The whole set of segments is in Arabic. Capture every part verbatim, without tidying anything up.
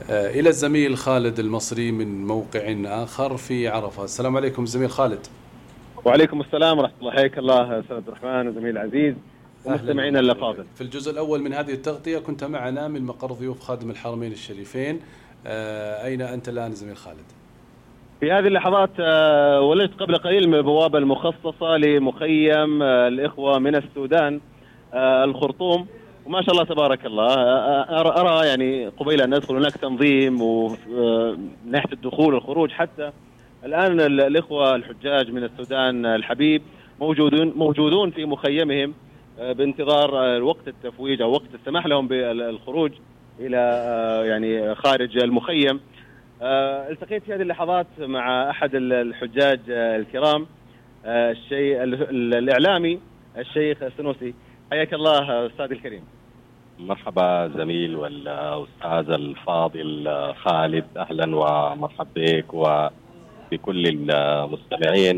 إلى الزميل خالد المصري من موقع آخر في عرفة. السلام عليكم زميل خالد. وعليكم السلام ورحمة الله. حياك الله أستاذ عبد الرحمن وزميل العزيز ومستمعينا الأفاضل. في الجزء الأول من هذه التغطية كنت معنا من مقر ضيوف خادم الحرمين الشريفين. أين أنت الآن زميل خالد؟ في هذه اللحظات ولجت قبل قليل من البوابة المخصصة لمخيم الإخوة من السودان الخرطوم، وما شاء الله تبارك الله أرى يعني قبيل أن ندخل هناك تنظيم ومن ناحية الدخول والخروج. حتى الآن الإخوة الحجاج من السودان الحبيب موجودون موجودون في مخيمهم بانتظار وقت التفويج أو وقت السماح لهم بالخروج إلى يعني خارج المخيم. التقيت في هذه اللحظات مع أحد الحجاج الكرام الشيخ الإعلامي الشيخ السنوسي. حياك الله أستاذ الكريم. مرحبا زميل والأستاذ الفاضل خالد، أهلا ومرحبا بك وبكل المستمعين،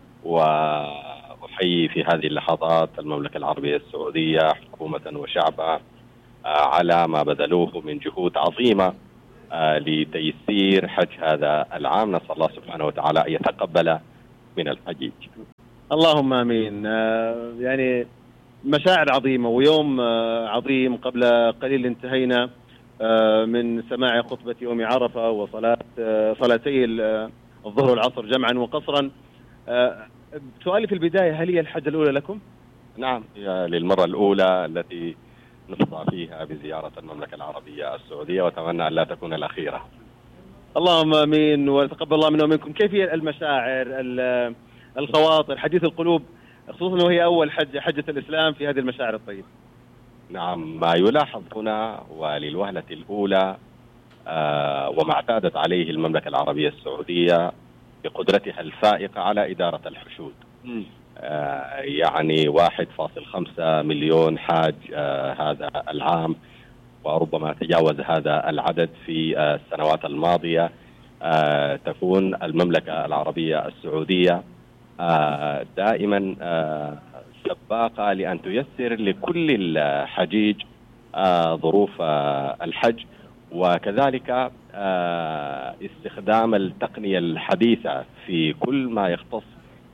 وأحيي في هذه اللحظات المملكة العربية السعودية حكومة وشعبها على ما بذلوه من جهود عظيمة لتيسير حج هذا العام. نسأل الله سبحانه وتعالى أن يتقبل من الحجيج. اللهم آمين. يعني مشاعر عظيمة ويوم عظيم. قبل قليل انتهينا من سماع خطبة يوم عرفة وصلاة صلاتي الظهر والعصر جمعا وقصرا. سؤالي في البداية، هل هي الحجة الأولى لكم؟ نعم، هي للمرة الأولى التي نحظى فيها بزيارة المملكة العربية السعودية، وأتمنى أن لا تكون الأخيرة. اللهم آمين وتقبل الله منا ومنكم. كيف هي المشاعر، الخواطر، حديث القلوب، خصوصا وهي أول حجة حجة الإسلام، في هذه المشاعر الطيبة؟ نعم، ما يلاحظ هنا وللوهلة الأولى آه وما اعتادت عليه المملكة العربية السعودية بقدرتها الفائقة على إدارة الحشود. آه يعني واحد فاصل خمسة مليون حاج آه هذا العام، وربما تجاوز هذا العدد في آه السنوات الماضية. آه تكون المملكة العربية السعودية آه دائما آه سباقة لأن تيسر لكل الحجيج آه ظروف آه الحج، وكذلك آه استخدام التقنية الحديثة في كل ما يختص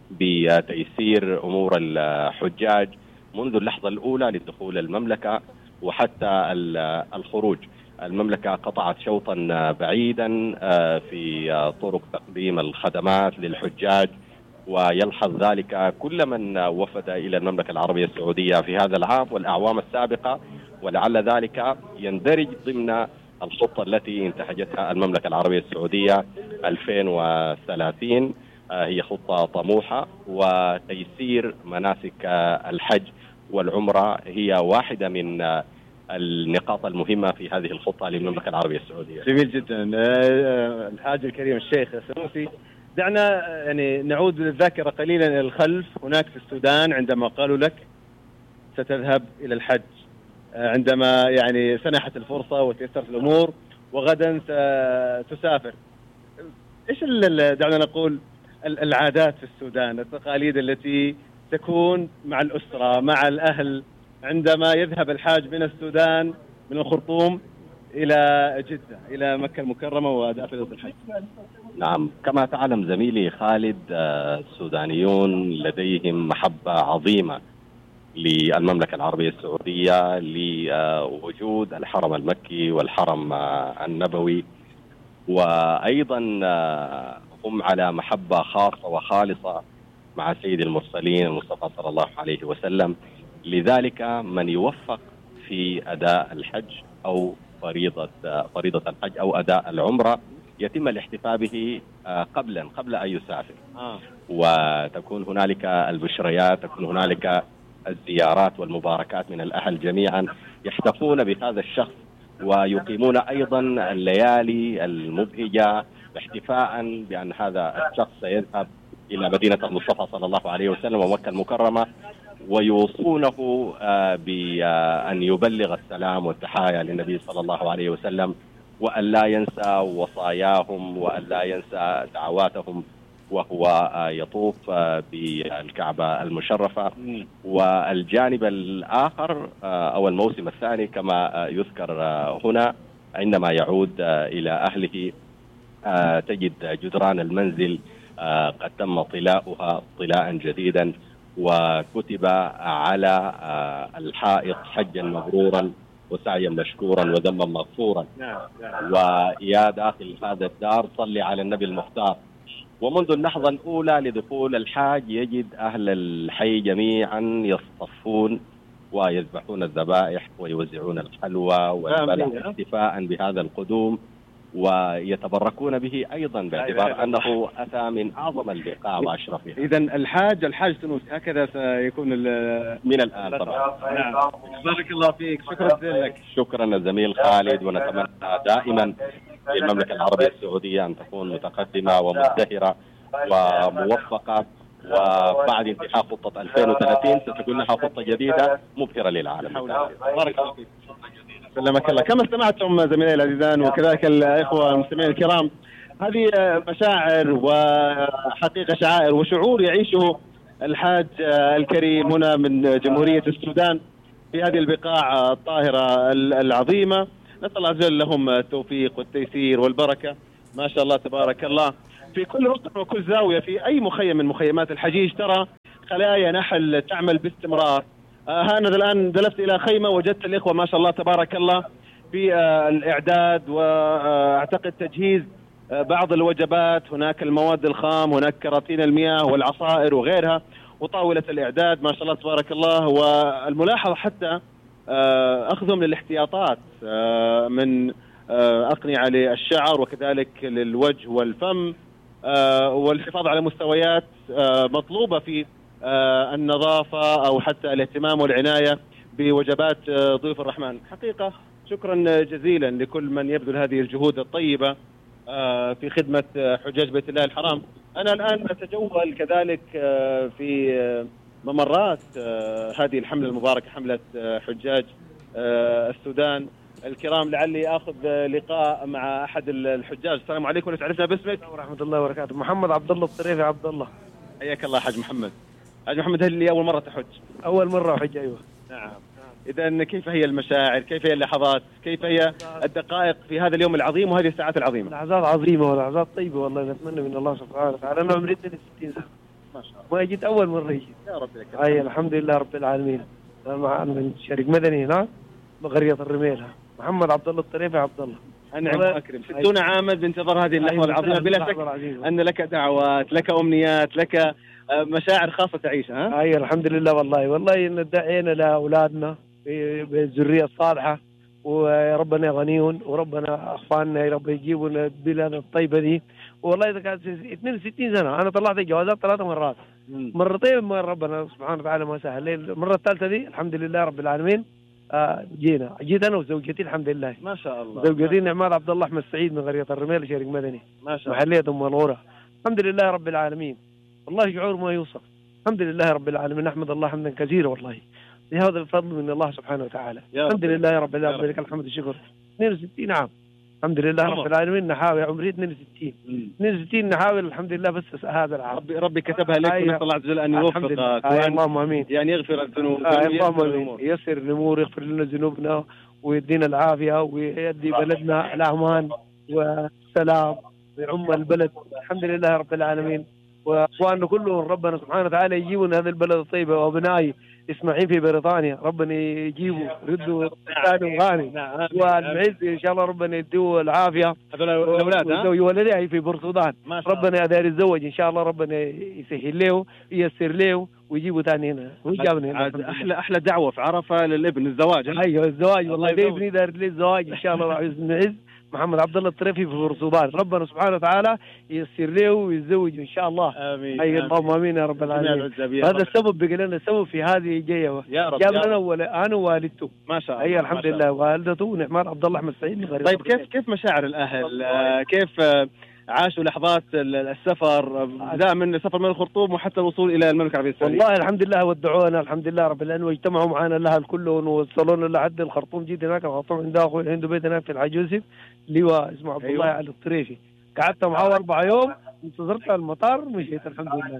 بتيسير أمور الحجاج منذ اللحظة الأولى لدخول المملكة وحتى الخروج. المملكة قطعت شوطا بعيدا في طرق تقديم الخدمات للحجاج، ويلحظ ذلك كل من وفد إلى المملكة العربية السعودية في هذا العام والأعوام السابقة، ولعل ذلك يندرج ضمن الخطة التي انتهجتها المملكة العربية السعودية ألفين وثلاثين. هي خطة طموحة، وتيسير مناسك الحج والعمرة هي واحدة من النقاط المهمة في هذه الخطة للمملكة العربية السعودية. جميل جدا. الحاج الكريم الشيخ السنوسي، دعنا يعني نعود للذاكرة قليلا إلى الخلف. هناك في السودان عندما قالوا لك ستذهب إلى الحج، عندما يعني سنحت الفرصة وتيسرت الأمور وغدا ستسافر، إيش دعنا نقول العادات في السودان، التقاليد التي تكون مع الأسرة مع الأهل عندما يذهب الحاج من السودان من الخرطوم إلى جدة إلى مكة المكرمة وأداء فريضة الحج؟ نعم، كما تعلم زميلي خالد، السودانيون لديهم محبة عظيمة للمملكة العربية السعودية لوجود الحرم المكي والحرم النبوي، وأيضا هم على محبة خاصة وخالصة مع سيد المرسلين المصطفى صلى الله عليه وسلم. لذلك من يوفق في أداء الحج أو فريضة فريضة الحج أو أداء العمرة يتم الاحتفاء به قبلا قبل أن يسافر. آه. وتكون هنالك البشريات، تكون هنالك الزيارات والمباركات من الأهل جميعا يحتفون بهذا الشخص، ويقيمون أيضا الليالي المبهجة احتفاء بأن هذا الشخص سيذهب إلى مدينة المصطفى صلى الله عليه وسلم ومكة المكرمة، ويوصونه بأن يبلغ السلام والتحايا للنبي صلى الله عليه وسلم، وأن لا ينسى وصاياهم وأن لا ينسى دعواتهم وهو يطوف بالكعبة المشرفة. والجانب الآخر أو الموسم الثاني كما يذكر هنا عندما يعود إلى أهله تجد جدران المنزل قد تم طلاؤها طلاء جديدا، وكتب على الحائط حجا مبرورا وسعيا مشكورا وذنبا مغفورا. ويا داخل هذا الدار صل على النبي المختار. ومنذ اللحظة الأولى لدخول الحاج يجد أهل الحي جميعا يصطفون ويذبحون الذبائح ويوزعون الحلوى والبلح احتفاء بهذا القدوم، ويتبركون به أيضا باعتبار أنه أتى من أعظم البقاع وأشرفها. إذا الحاج الحاج سنوسي هكذا سيكون من الآن طبعا. نعم. بارك الله فيك، شكرا لك. شكرا الزميل خالد، ونتمنى دائما للمملكة العربية السعودية أن تكون متقدمة ومزدهرة وموفقة، وبعد انتهاء خطة ألفين وثلاثين ستكون لها خطة جديدة مبهرة للعالم. بارك الله فيك. سلمك الله. كما استمعتم زميلي العزيزان وكذلك الإخوة المستمعين الكرام، هذه مشاعر وحقيقة شعائر وشعور يعيشه الحاج الكريم هنا من جمهورية السودان في هذه البقاع الطاهرة العظيمة. نسأل الله عز وجل لهم التوفيق والتيسير والبركة، ما شاء الله تبارك الله. في كل ركن وكل زاوية في أي مخيم من مخيمات الحجيج ترى خلايا نحل تعمل باستمرار. هانذا الآن دلفت إلى خيمة وجدت الإخوة ما شاء الله تبارك الله في الإعداد وأعتقد تجهيز بعض الوجبات. هناك المواد الخام، هناك كراتين المياه والعصائر وغيرها، وطاولة الإعداد ما شاء الله تبارك الله. والملاحظة حتى أخذهم للاحتياطات من أقنعة للشعر وكذلك للوجه والفم، والحفاظ على مستويات مطلوبة في النظافة أو حتى الاهتمام والعناية بوجبات ضيوف الرحمن. حقيقة شكرا جزيلا لكل من يبذل هذه الجهود الطيبة في خدمة حجاج بيت الله الحرام. أنا الآن أتجول كذلك في ممرات هذه الحملة المباركة، حملة حجاج السودان الكرام. لعلي اخذ لقاء مع احد الحجاج. السلام عليكم، تعرفنا باسمك؟ ورحمه الله وبركاته. محمد عبد الله الطريفي. عبد الله. حياك الله حاج محمد. حاج محمد، هل لي اول مره تحج؟ اول مره احج، ايوه. نعم. اذا كيف هي المشاعر؟ كيف هي اللحظات؟ كيف هي الدقائق في هذا اليوم العظيم وهذه الساعات العظيمه؟ لحظات عظيمه ولحظات طيبه والله. نتمنى من الله سبحانه وتعالى. انا عمري اثنين وستين سنه ما شاء الله، ما جيت اول مره يجي. يا رب لك. اي الحمد لله رب العالمين. انا مع من شريك مدني هنا بقريه الرميل. محمد عبد الله الطريفي. عبد الله. أنعم وأكرم. ستون عاما بانتظار هذه اللحظة العظيمة، بلا شك أن لك دعوات، لك أمنيات، لك مشاعر خاصة تعيشها. أي الحمد لله والله. والله إن دعينا لأولادنا بالذرية الصالحة، وربنا غنيون، وربنا أخواننا يا رب يجيبوا البلاد الطيبة دي. والله إذا كانت اثنين وستين سنة أنا طلعت الجوازات ثلاث مرات، مرتين ما ربنا سبحانه وتعالى ما سهل. المرة الثالثة دي الحمد لله رب العالمين آه جينا جيت انا وزوجتي الحمد لله. ما شاء الله. زوجتي نعمات عبد الله احمد سعيد من قريه الرميل شريك مدني. ما شاء الله. محليه ام الغوره. الحمد لله رب العالمين. والله شعور ما يوصف. الحمد لله رب العالمين. نحمد الله حمدا كثيرا والله بهذا الفضل من الله سبحانه وتعالى. الحمد لله يا رب العالمين، لك الحمد والشكر. اثنين وستين عام الحمد لله رب العالمين. نحاول عمري اثنين وستين اثنين وستين نحاول الحمد لله بس هذا العام. ربي ربي كتبها لك، ونسال الله عز وجل ان يوفقك اللهم امين، يعني يغفر الذنوب. اللهم امين، يسر الامور، يغفر لنا ذنوبنا ويدينا العافيه ويدي بلدنا الامان والسلام ويعم البلد. الحمد لله رب العالمين. واخواننا كلهم ربنا سبحانه وتعالى يجيبون هذه البلد الطيبه، وابنائي اسماعيل في بريطانيا ربنا يجيبوا ردوا ثاني وغاني، والمعز ان شاء الله ربنا يديه العافيه. هذول الاولاد ها ولدي في بورسودان ربنا يدار الزوج ان شاء الله، ربنا يسهل له ييسر له ويجيبوا ثاني هنا. وجابني هنا احلى احلى دعوه في عرفه للابن الزواج. ايوه الزواج والله ابني دار لي الزواج ان شاء الله. المعز محمد عبد الله الطريفي في بورسودان ربنا سبحانه وتعالى ييسر له ويتزوج ان شاء الله. امين. اي اللهم امين يا رب العالمين. هذا السبب بقى لنا السبب في هذه الجايه يا رب. جاب لنا ولا انا والدته ما شاء الله. اي الحمد لله والدته ونعمان عبد الله احمد سعيد. طيب كيف كيف مشاعر الاهل؟ آه كيف آه عاشوا لحظات السفر بداء من السفر من الخرطوم وحتى الوصول الى المملكه العربيه السعوديه؟ والله الحمد لله ودعونا الحمد لله رب العالمين، واجتمعوا معنا الاهل كلهم ووصلونا لحد الخرطوم. جيت هناك الخرطوم عنده اخوي عنده بيت هناك في الحاج يوسف لواء اسمه عبد الله علي الطريفي. قعدت معه اربع يوم، انتظرت على المطار مشيت الحمد لله.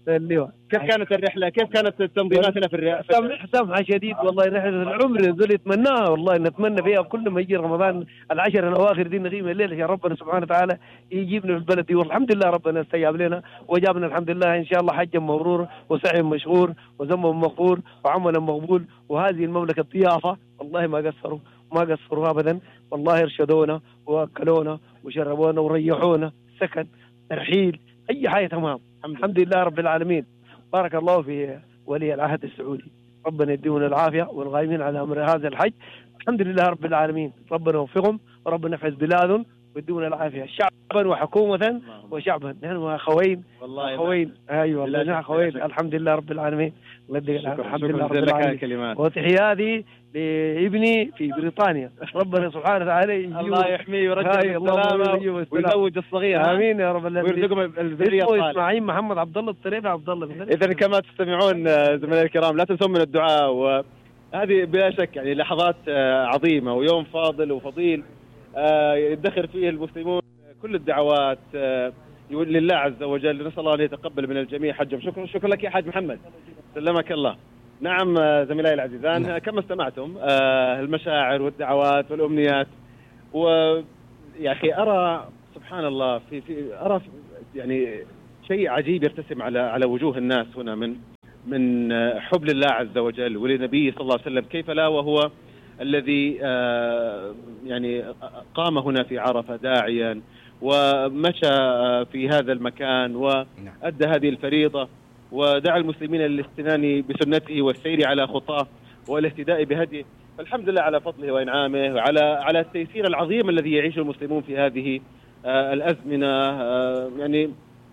اللواء. كيف كانت الرحله؟ كيف كانت تنظيماتنا في الرحله؟ سمحه شديد والله. رحله العمر ذول يتمناها والله، نتمنى فيها كل ما يجي رمضان العشر الاواخر دي نقيم الليل عشان ربنا سبحانه وتعالى يجيبنا في البلد دي، والحمد لله ربنا استجاب لنا وجابنا الحمد لله ان شاء الله حجا مبرور وسعي مشكور وذنب مغفور وعمل مقبول. وهذه المملكه الضيافه والله ما قصروا ما قصروا ابدا والله، ارشدونا واكلونا وشربونا وريحونا، سكن ترحيل اي حاجه تمام الحمد لله رب العالمين. بارك الله في ولي العهد السعودي، ربنا يديهم العافيه والغايمين على امر هذا الحج الحمد لله رب العالمين، ربنا يوفقهم وربنا يحفظ بلادهم ويديهم العافيه شعبا وحكومه وشعبا. نحن اخوين والله اخوين ايوه والله نحن اخوين الحمد لله رب العالمين. الله يديك الحمد لله رب العالمين. وتحياتي لابني في بريطانيا، ربنا سبحانه وتعالى الله يحميه ويرجع بالسلامه ويزوج الصغير امين يا رب العالمين ويرزقهم الذريه الصالحه. اسماعيل محمد عبد الله الطريفي عبد الله. اذا كما تستمعون زملائي الكرام لا تنسون من الدعاء، وهذه بلا شك يعني لحظات عظيمه ويوم فاضل وفضيل يدخر فيه المسلمون كل الدعوات لله عز وجل. نسال الله ان يتقبل من الجميع حجهم. شكرا شكرا لك يا حاج محمد، سلمك الله. نعم زملائي العزيزان، نعم. كما استمعتم آه المشاعر والدعوات والأمنيات، ويا أخي أرى سبحان الله في في أرى يعني شيء عجيب يرتسم على على وجوه الناس هنا من من حب لله عز وجل ولنبيه صلى الله عليه وسلم، كيف لا وهو الذي آه يعني قام هنا في عرفة داعيا ومشى في هذا المكان وأدى هذه الفريضة ودعا المسلمين للاستنان بسنته والسير على خطاه والاهتداء بهديه. فالحمد لله على فضله وإنعامه وعلى على التيسير العظيم الذي يعيشه المسلمون في هذه آه الأزمنة. آه يعني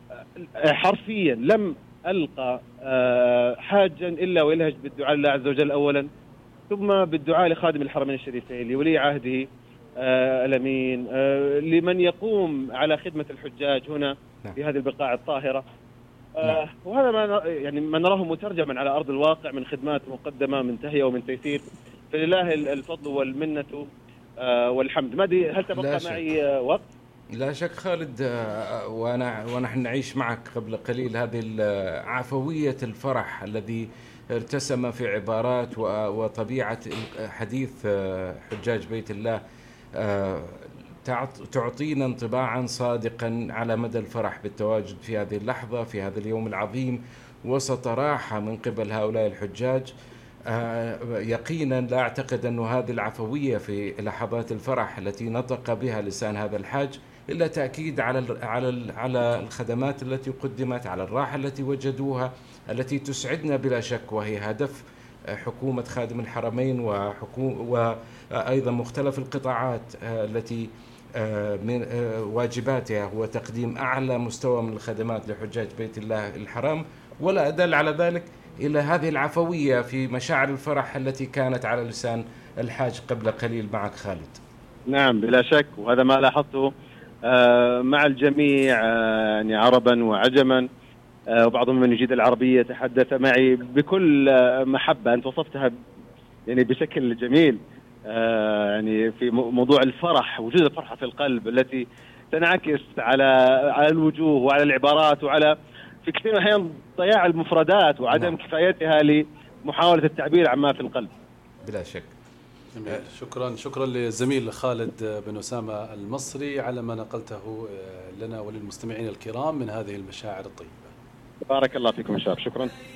حرفيا لم ألقى آه حاجا إلا ويلهج بالدعاء لله عز وجل أولا، ثم بالدعاء لخادم الحرمين الشريفين لولي عهده آه الأمين، آه لمن يقوم على خدمة الحجاج هنا في هذه البقاع الطاهرة. آه وهذا ما يعني ما نراه مترجما على أرض الواقع من خدمات مقدمة من تهيئة ومن تيسير، فلله الفضل والمنة آه والحمد. ما أدري هل تبقى معي آه وقت؟ لا شك خالد، آه وأنا ونحن نعيش معك قبل قليل هذه عفوية الفرح الذي ارتسم في عبارات وطبيعة حديث حجاج بيت الله آه تعطينا انطباعا صادقا على مدى الفرح بالتواجد في هذه اللحظة في هذا اليوم العظيم وسط راحة من قبل هؤلاء الحجاج. يقينا لا أعتقد أن هذه العفوية في لحظات الفرح التي نطق بها لسان هذا الحاج إلا تأكيد على على على الخدمات التي قدمت، على الراحة التي وجدوها التي تسعدنا بلا شك، وهي هدف حكومة خادم الحرمين وحكومة وأيضا مختلف القطاعات التي من واجباتها هو تقديم أعلى مستوى من الخدمات لحجاج بيت الله الحرام. ولا أدل على ذلك إلى هذه العفوية في مشاعر الفرح التي كانت على لسان الحاج قبل قليل معك خالد. نعم بلا شك، وهذا ما لاحظته مع الجميع يعني عربا وعجما، وبعضهم من يجيد العربية تحدث معي بكل محبة. أنت وصفتها يعني بشكل جميل، يعني في موضوع الفرح، وجود الفرحة في القلب التي تنعكس على على الوجوه وعلى العبارات وعلى في كثير من الأحيان ضياع المفردات وعدم نعم. كفايتها لمحاولة التعبير عما في القلب. بلا شك. جميل. شكرا شكرا للزميل خالد بن أسامة المصري على ما نقلته لنا وللمستمعين الكرام من هذه المشاعر الطيبة. بارك الله فيكم شباب، شكرا.